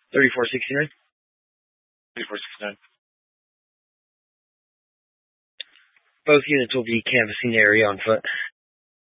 3469. 3469. Both units will be canvassing the area on foot.